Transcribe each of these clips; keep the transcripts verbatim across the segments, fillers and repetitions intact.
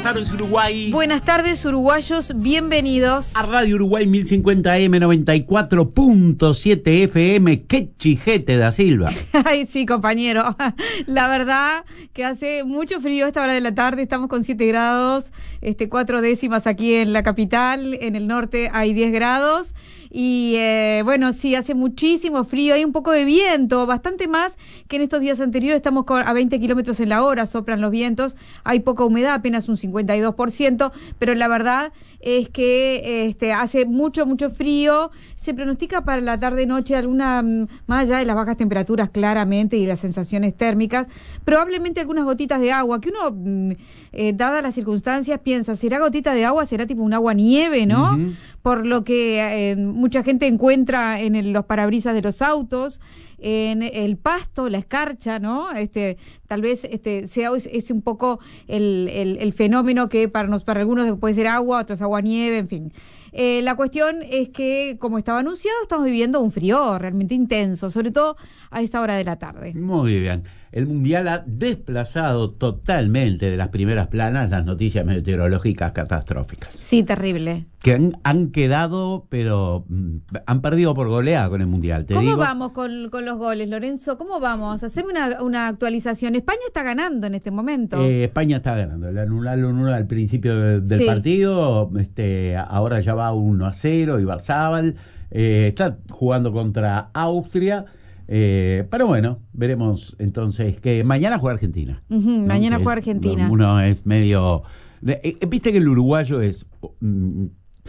tardes, Uruguay. Buenas tardes, uruguayos. Bienvenidos a Radio Uruguay mil cincuenta M noventa y cuatro punto siete F M. ¡Qué chijete da Silva! Ay, sí, compañero. La verdad que hace mucho frío a esta hora de la tarde. Estamos con siete grados, este, cuatro décimas aquí en la capital. En el norte hay diez grados. Y eh, bueno, sí, hace muchísimo frío, hay un poco de viento, bastante más que en estos días anteriores. Estamos con, a veinte kilómetros en la hora, soplan los vientos, hay poca humedad, apenas un cincuenta y dos por ciento, pero la verdad es que este, hace mucho, mucho frío. Se pronostica para la tarde-noche alguna, más allá de las bajas temperaturas claramente y las sensaciones térmicas, probablemente algunas gotitas de agua, que uno, eh, dadas las circunstancias, piensa, ¿será gotita de agua? ¿Será tipo un agua-nieve, no? Uh-huh. Por lo que eh, mucha gente encuentra en el, los parabrisas de los autos, en el pasto, la escarcha, ¿no? Este, tal vez este sea es, es un poco el, el, el fenómeno que para nos para algunos puede ser agua, otros agua nieve, en fin. Eh, la cuestión es que, como estaba anunciado, estamos viviendo un frío realmente intenso, sobre todo a esta hora de la tarde. Muy bien. El Mundial ha desplazado totalmente de las primeras planas las noticias meteorológicas catastróficas. Sí, terrible. Que han, han quedado, pero mm, han perdido por goleada con el Mundial. ¿Te ¿Cómo digo? vamos con, con los goles, Lorenzo? ¿Cómo vamos? Haceme una, una actualización. España está ganando en este momento. Eh, España está ganando. Le anularon uno al principio de, del sí. partido. Este, ahora ya va uno a cero. Ibarzábal eh, está jugando contra Austria. Eh, pero bueno, veremos entonces que mañana juega Argentina. Uh-huh, ¿no? Mañana que juega es, Argentina. Uno es medio... Eh, Viste que el uruguayo es... Mm,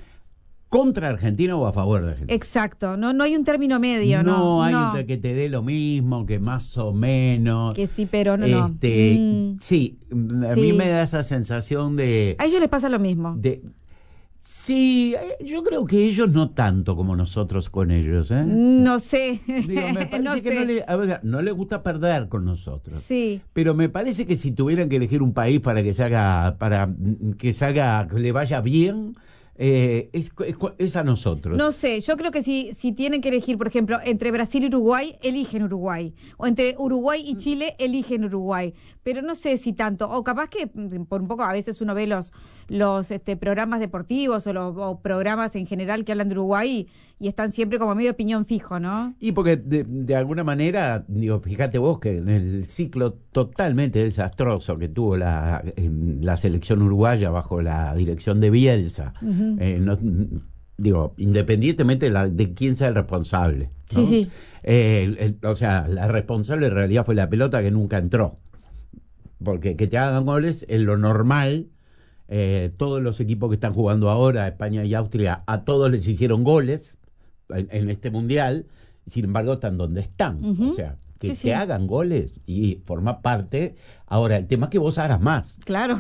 ¿contra Argentina o a favor de Argentina? Exacto, no, no hay un término medio, ¿no? No hay no. un que te dé lo mismo, que más o menos. Que sí, pero no, este, no. Mm. Sí, a sí. mí me da esa sensación de... A ellos les pasa lo mismo. De, sí, yo creo que ellos no tanto como nosotros con ellos, ¿eh? No sé. Digo, me parece no que sé. no, le, a ver, no les gusta perder con nosotros. Sí. Pero me parece que si tuvieran que elegir un país para que se haga, para que se haga, que le vaya bien... Eh, es, es, es a nosotros. No sé, yo creo que si, si tienen que elegir, por ejemplo, entre Brasil y Uruguay, eligen Uruguay. O entre Uruguay y Chile, eligen Uruguay. Pero no sé si tanto. O capaz que, por un poco, a veces uno ve los, los este, programas deportivos o los o programas en general que hablan de Uruguay y, y están siempre como medio opinión fijo, ¿no? Y porque de, de alguna manera, digo, fíjate vos que en el ciclo totalmente desastroso que tuvo la, la selección uruguaya bajo la dirección de Bielsa, uh-huh. Eh, no, digo, independientemente de, la, de quién sea el responsable, ¿no? Sí, sí. Eh, el, el, o sea, la responsable en realidad fue la pelota que nunca entró. Porque que te hagan goles es lo normal. Eh, todos los equipos que están jugando ahora, España y Austria, a todos les hicieron goles en, en este mundial. Sin embargo, están donde están. Uh-huh. O sea, que sí, te sí. hagan goles y forma parte. Ahora, el tema es que vos hagas más. Claro.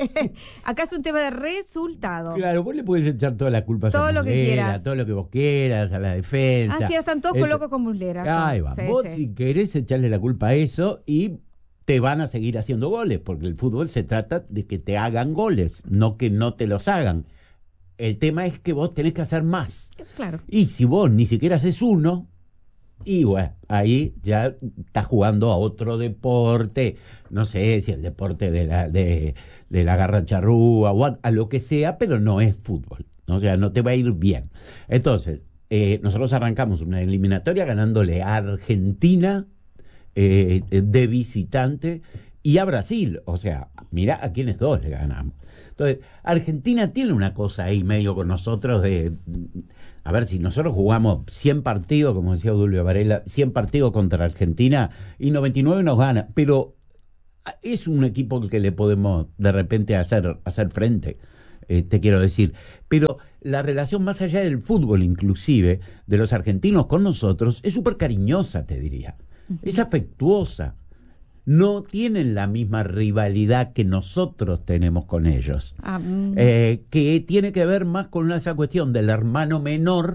Acá es un tema de resultado. Claro, vos le podés echar toda la culpa a todo Muslera, lo que quieras, todo lo que vos quieras, a la defensa. Ah, sí, están todos es... locos con Muslera. Ahí va. Sí, vos sí. si querés echarle la culpa a eso y te van a seguir haciendo goles, porque el fútbol se trata de que te hagan goles, no que no te los hagan. El tema es que vos tenés que hacer más. Claro. Y si vos ni siquiera haces uno, y bueno, ahí ya estás jugando a otro deporte, no sé si el deporte de la, de, de la garra charrúa o a, a lo que sea, pero no es fútbol, ¿no? O sea, no te va a ir bien. Entonces, eh, nosotros arrancamos una eliminatoria ganándole a Argentina eh, de visitante y a Brasil. O sea, mirá a quiénes dos le ganamos. Entonces, Argentina tiene una cosa ahí medio con nosotros de... A ver, si nosotros jugamos cien partidos, como decía Julio Varela, cien partidos contra Argentina y noventa y nueve nos gana, pero es un equipo al que le podemos de repente hacer, hacer frente, eh, te quiero decir. Pero la relación más allá del fútbol, inclusive, de los argentinos con nosotros, es súper cariñosa, te diría. Uh-huh. Es afectuosa. No tienen la misma rivalidad que nosotros tenemos con ellos, ah, mm. eh, que tiene que ver más con esa cuestión del hermano menor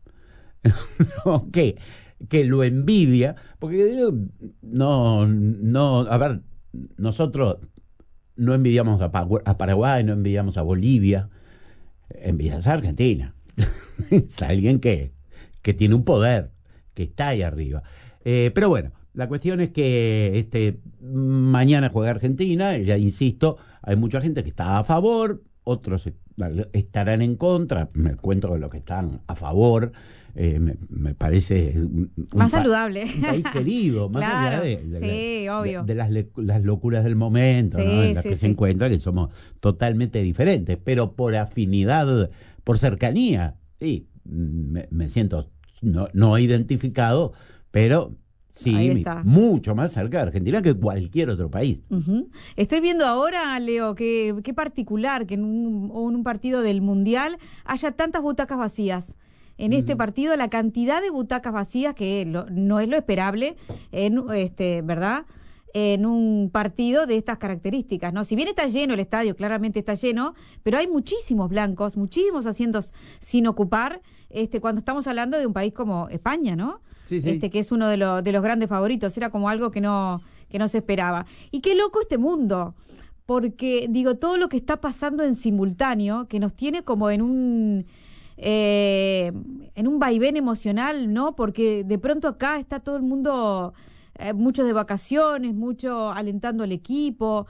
¿no? que, que lo envidia, porque no, no, a ver, nosotros no envidiamos a, a Paraguay, no envidiamos a Bolivia, envidias a Argentina, es alguien que, que tiene un poder, que está ahí arriba, eh, pero bueno. La cuestión es que este mañana juega Argentina, ya insisto, hay mucha gente que está a favor, otros estarán en contra, me cuento con los que están a favor, eh, me, me parece un, más pa saludable, un país querido, más claro, allá de, de, sí, la, obvio. de, de las, las locuras del momento, sí, ¿no? En las sí, que sí. se encuentra, que somos totalmente diferentes, pero por afinidad, por cercanía, sí, me, me siento no, no identificado, pero sí, mucho más cerca de Argentina que cualquier otro país. Uh-huh. Estoy viendo ahora, Leo, que qué particular que en un, en un partido del Mundial haya tantas butacas vacías. En uh-huh. este partido, la cantidad de butacas vacías, que lo, no es lo esperable, en, este, ¿verdad?, en un partido de estas características, ¿no? Si bien está lleno el estadio, claramente está lleno, pero hay muchísimos blancos, muchísimos asientos sin ocupar, este, cuando estamos hablando de un país como España, ¿no? Sí, sí. Este, que es uno de, lo, de los grandes favoritos, era como algo que no, que no se esperaba. Y qué loco este mundo, porque, digo, todo lo que está pasando en simultáneo, que nos tiene como en un... Eh, en un vaivén emocional, ¿no? Porque de pronto acá está todo el mundo... Eh, muchos de vacaciones, mucho alentando al equipo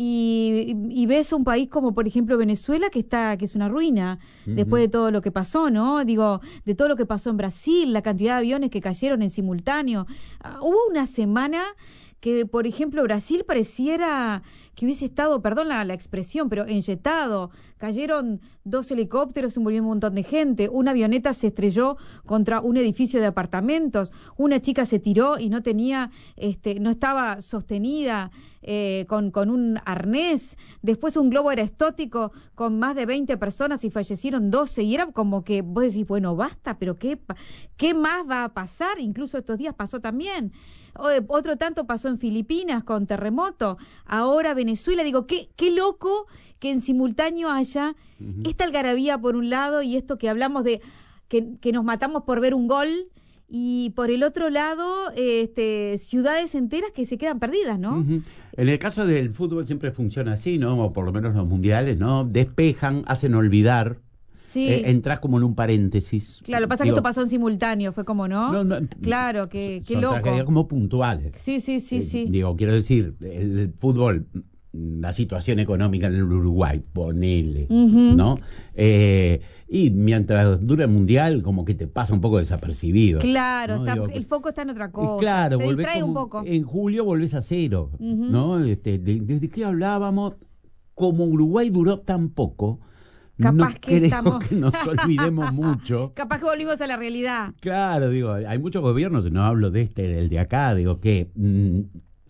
y, y, y ves un país como por ejemplo Venezuela que está que es una ruina uh-huh. después de todo lo que pasó, ¿no? Digo, de todo lo que pasó en Brasil, la cantidad de aviones que cayeron en simultáneo. Uh, hubo una semana que, por ejemplo, Brasil pareciera que hubiese estado, perdón la, la expresión, pero enyetado. Cayeron dos helicópteros, se murió un montón de gente, una avioneta se estrelló contra un edificio de apartamentos, una chica se tiró y no tenía, este, no estaba sostenida eh, con, con un arnés, después un globo aerostático con más de veinte personas y fallecieron doce, y era como que vos decís, bueno, basta, pero ¿qué, qué más va a pasar? Incluso estos días pasó también. Otro tanto pasó en Filipinas con terremoto, ahora Venezuela. Digo, qué, qué loco que en simultáneo haya uh-huh. esta algarabía por un lado y esto que hablamos de que, que nos matamos por ver un gol, y por el otro lado este, ciudades enteras que se quedan perdidas, ¿no? Uh-huh. En el caso del fútbol siempre funciona así, ¿no? O por lo menos los mundiales, ¿no? Despejan, hacen olvidar. Sí. Eh, entras como en un paréntesis. Claro, lo que pasa es que esto pasó en simultáneo, fue como, ¿no? no, no claro, que, qué loco. Son como puntuales. Sí, sí, sí, eh, sí. Digo, quiero decir, el, el fútbol, la situación económica en el Uruguay, ponele, uh-huh. ¿no? Eh, y mientras dura el mundial, como que te pasa un poco desapercibido. Claro, ¿no? está, Digo, el foco está en otra cosa. Claro, te distrae un poco. En julio volvés a cero, uh-huh. ¿no? Este, de, ¿Desde qué hablábamos? Como Uruguay duró tan poco, capaz no que creo estamos... que nos olvidemos mucho. Capaz que volvimos a la realidad. Claro, digo, hay muchos gobiernos, no hablo de este, del de acá, digo que mmm,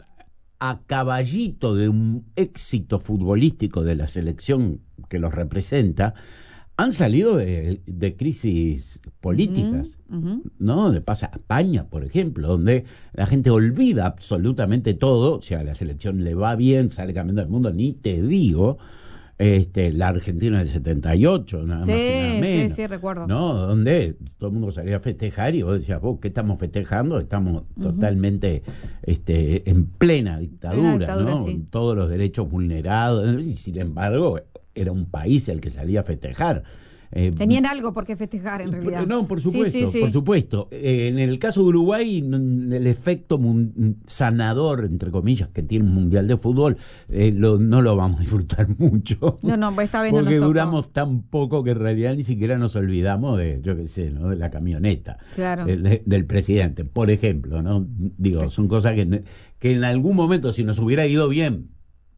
a caballito de un éxito futbolístico de la selección que los representa, han salido de, de crisis políticas, uh-huh, uh-huh. ¿no? Le pasa a España, por ejemplo, donde la gente olvida absolutamente todo, o sea, a la selección le va bien, sale campeón del mundo, ni te digo. Este, la Argentina del setenta y ocho, nada sí, más y nada menos. Sí, sí, recuerdo. ¿No? Donde todo el mundo salía a festejar y vos decías, vos, ¿qué estamos festejando? Estamos uh-huh. totalmente este, en plena dictadura, dictadura ¿no? Sí. Todos los derechos vulnerados, y sin embargo, era un país el que salía a festejar. Eh, Tenían algo por qué festejar, en realidad. No, por supuesto, sí, sí, sí. por supuesto. Eh, en el caso de Uruguay, el efecto mun- sanador, entre comillas, que tiene un mundial de fútbol, eh, lo, no lo vamos a disfrutar mucho. No, no, esta vez porque no nos duramos tocó. tan poco que en realidad ni siquiera nos olvidamos de, yo qué sé, ¿no? De la camioneta, claro. eh, de, del presidente, por ejemplo, ¿no? Digo, sí. Son cosas que, que en algún momento, si nos hubiera ido bien,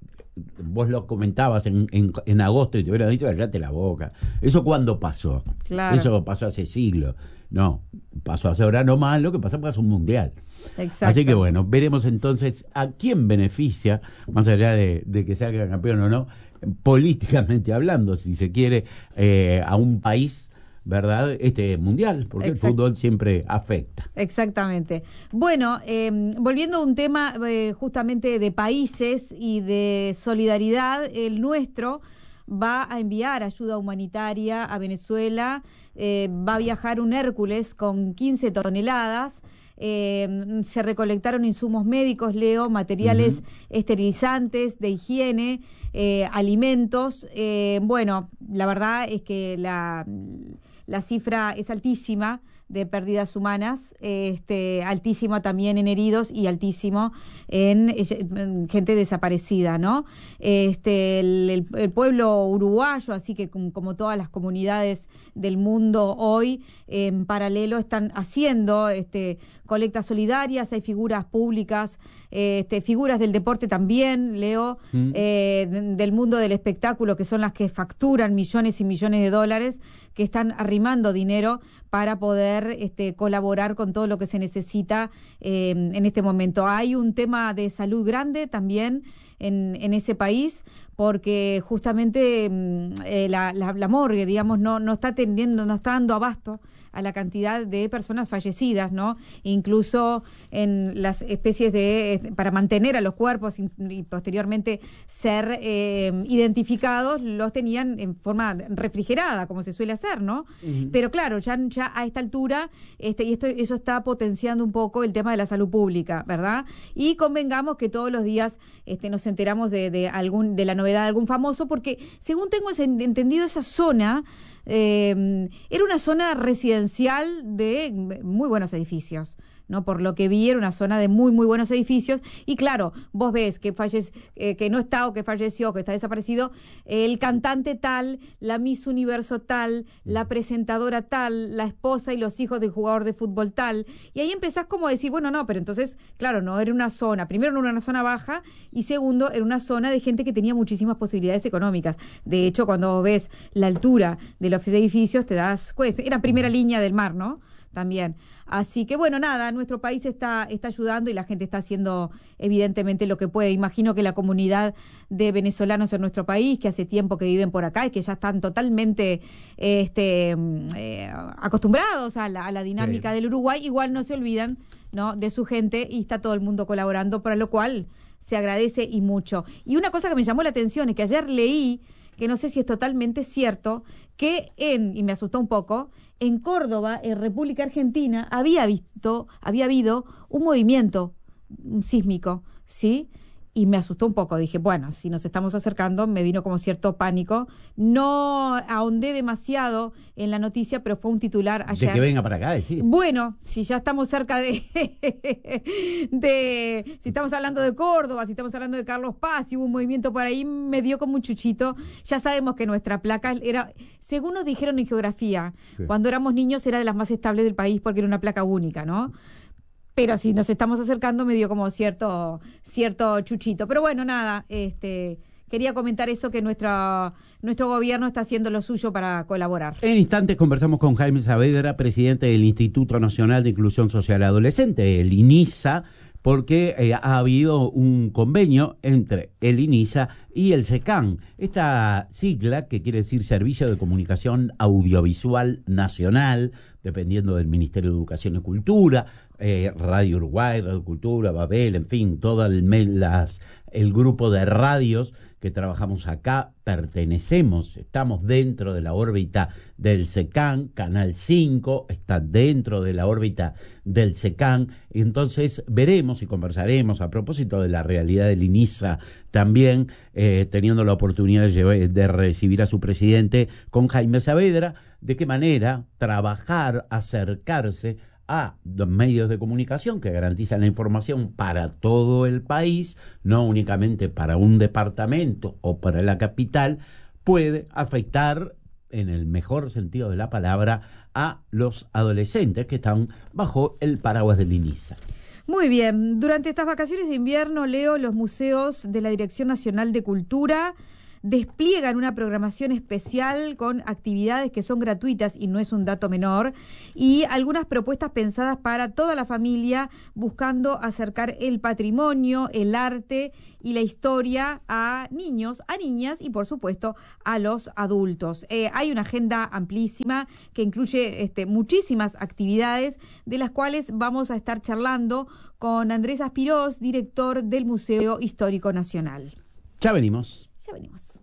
vos lo comentabas en, en, en agosto y te hubieran dicho, cállate la boca. ¿Eso cuándo pasó? Claro. Eso pasó hace siglos. No, pasó hace ahora no más, lo que pasa es que pasó un mundial. Exacto. Así que bueno, veremos entonces a quién beneficia, más allá de, de que salga campeón o no, políticamente hablando, si se quiere, eh, a un país, ¿verdad? Este mundial, porque Exacto. el fútbol siempre afecta. Exactamente. Bueno, eh, volviendo a un tema eh, justamente de países y de solidaridad, el nuestro va a enviar ayuda humanitaria a Venezuela, eh, va a viajar un Hércules con quince toneladas. Eh, se recolectaron insumos médicos, Leo, materiales uh-huh. esterilizantes, de higiene, eh, alimentos. Eh, bueno, la verdad es que la... La cifra es altísima, de pérdidas humanas, este, altísimo también en heridos y altísimo en, en gente desaparecida, ¿no? Este, el, el, el pueblo uruguayo, así que como, como todas las comunidades del mundo hoy, en paralelo están haciendo este, colectas solidarias, hay figuras públicas, este, figuras del deporte también, Leo, mm. eh, del mundo del espectáculo, que son las que facturan millones y millones de dólares, que están arrimando dinero para poder este, colaborar con todo lo que se necesita eh, en este momento. Hay un tema de salud grande también en, en ese país, porque justamente eh, la, la, la morgue, digamos, no, no está atendiendo, no está dando abasto a la cantidad de personas fallecidas, ¿no? Incluso en las especies de, para mantener a los cuerpos y, y posteriormente ser eh, identificados, los tenían en forma refrigerada, como se suele hacer, ¿no? Uh-huh. Pero claro, ya, ya a esta altura, este, y esto, eso está potenciando un poco el tema de la salud pública, ¿verdad? Y convengamos que todos los días este, nos enteramos de, de, algún, de la novedad de algún famoso, porque según tengo entendido, esa zona Eh, era una zona residencial de muy buenos edificios, ¿no? Por lo que vi, era una zona de muy, muy buenos edificios. Y claro, vos ves que fallece, eh, que no está o que falleció, que está desaparecido, el cantante tal, la Miss Universo tal, la presentadora tal, la esposa y los hijos del jugador de fútbol tal. Y ahí empezás como a decir, bueno, no, pero entonces, claro, no, era una zona, primero no era una zona baja y segundo, era una zona de gente que tenía muchísimas posibilidades económicas. De hecho, cuando ves la altura de los edificios, te das cuenta, era primera línea del mar, ¿no? También. Así que bueno, nada, nuestro país está, está ayudando y la gente está haciendo evidentemente lo que puede. Imagino que la comunidad de venezolanos en nuestro país, que hace tiempo que viven por acá y que ya están totalmente este, eh, acostumbrados a la, a la dinámica sí. del Uruguay, igual no se olvidan, ¿no? de su gente y está todo el mundo colaborando, para lo cual se agradece y mucho. Y una cosa que me llamó la atención es que ayer leí, que no sé si es totalmente cierto, que en, y me asustó un poco, en Córdoba, en República Argentina, había visto, había habido un movimiento sísmico, ¿sí? Y me asustó un poco. Dije, bueno, si nos estamos acercando, me vino como cierto pánico. No ahondé demasiado en la noticia, pero fue un titular ayer. De que venga para acá, decís. Bueno, si ya estamos cerca de, de... Si estamos hablando de Córdoba, si estamos hablando de Carlos Paz, si hubo un movimiento por ahí, me dio como un chuchito. Ya sabemos que nuestra placa era... Según nos dijeron en geografía, sí. cuando éramos niños era de las más estables del país porque era una placa única, ¿no? Pero si nos estamos acercando me dio como cierto cierto chuchito. Pero bueno, nada, este quería comentar eso, que nuestra, nuestro gobierno está haciendo lo suyo para colaborar. En instantes conversamos con Jaime Saavedra, presidente del Instituto Nacional de Inclusión Social Adolescente, el INISA, porque eh, ha habido un convenio entre el INISA y el SECAN, esta sigla que quiere decir Servicio de Comunicación Audiovisual Nacional, dependiendo del Ministerio de Educación y Cultura, eh, Radio Uruguay, Radio Cultura, Babel, en fin, todo el, las, el grupo de radios que trabajamos acá, pertenecemos, estamos dentro de la órbita del SECAN, Canal cinco está dentro de la órbita del SECAN, y entonces veremos y conversaremos a propósito de la realidad del INISA también, eh, teniendo la oportunidad de, llevar, de recibir a su presidente con Jaime Saavedra, de qué manera trabajar, acercarse a los medios de comunicación que garantizan la información para todo el país, no únicamente para un departamento o para la capital, puede afectar, en el mejor sentido de la palabra, a los adolescentes que están bajo el paraguas del INISA. Muy bien, durante estas vacaciones de invierno, Leo, los museos de la Dirección Nacional de Cultura despliegan una programación especial con actividades que son gratuitas y no es un dato menor, y algunas propuestas pensadas para toda la familia, buscando acercar el patrimonio, el arte y la historia a niños, a niñas y por supuesto a los adultos. Eh, hay una agenda amplísima que incluye este, muchísimas actividades, de las cuales vamos a estar charlando con Andrés Aspirós, director del Museo Histórico Nacional. Ya venimos. Ya venimos.